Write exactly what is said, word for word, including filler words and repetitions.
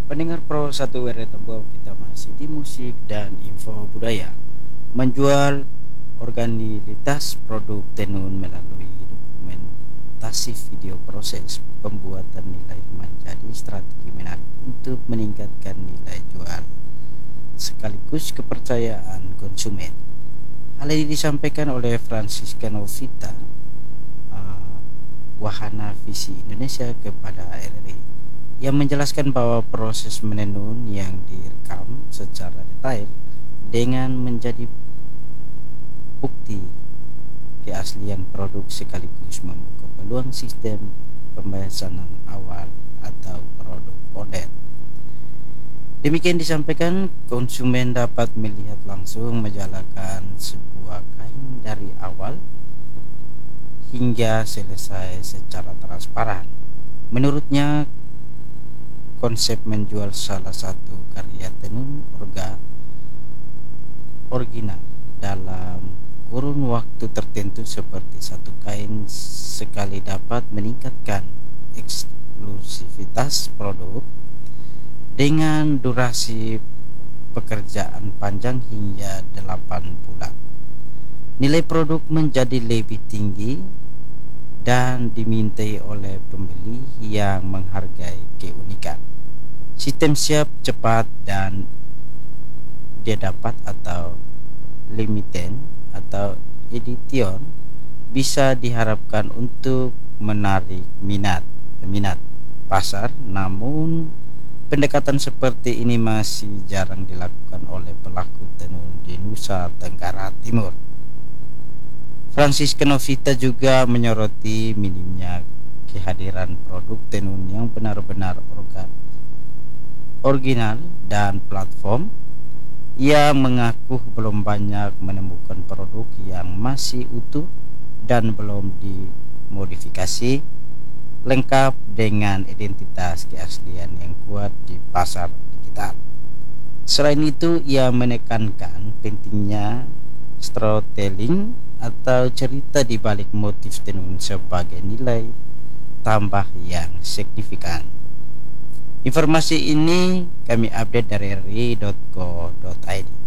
Pendengar Pro satu W R Tambua, kita masih di musik dan info budaya. Menjual organilitas produk tenun melalui dokumentasi video proses pembuatan nilai menjadi strategi menarik untuk meningkatkan nilai jual sekaligus kepercayaan konsumen. Hal ini disampaikan oleh Francisca Novita, uh, Wahana Visi Indonesia kepada R R I, yang menjelaskan bahwa proses menenun yang direkam secara detail dengan menjadi bukti keaslian produk sekaligus membuka peluang sistem pemesanan awal atau produk order. Demikian disampaikan, konsumen dapat melihat langsung menjalankan sebuah kain dari awal hingga selesai secara transparan. Menurutnya, konsep menjual salah satu karya tenun orga original dalam kurun waktu tertentu seperti satu kain sekali dapat meningkatkan eksklusivitas produk dengan durasi pekerjaan panjang hingga delapan bulan. Nilai produk menjadi lebih tinggi dan dimintai oleh pembeli yang menghargai keunikan. Sistem siap, cepat, dan dia dapat atau limited atau edition bisa diharapkan untuk menarik minat minat pasar, namun pendekatan seperti ini masih jarang dilakukan oleh pelaku tenun di Nusa Tenggara Timur. Francisca Novita juga menyoroti minimnya kehadiran produk tenun yang benar-benar organ, original dan platform. Ia mengaku belum banyak menemukan produk yang masih utuh dan belum dimodifikasi lengkap dengan identitas keaslian yang kuat di pasar digital. Selain itu, ia menekankan pentingnya storytelling atau cerita di balik motif tenun sebagai nilai tambah yang signifikan. Informasi ini kami update dari r i dot co dot i d.